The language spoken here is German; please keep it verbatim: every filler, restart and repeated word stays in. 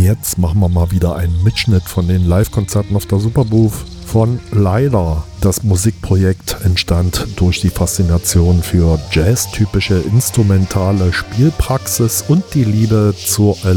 Jetzt machen wir mal wieder einen Mitschnitt von den Live-Konzerten auf der Superbooth von Leider. Das Musikprojekt entstand durch die Faszination für Jazz-typische instrumentale Spielpraxis und die Liebe zur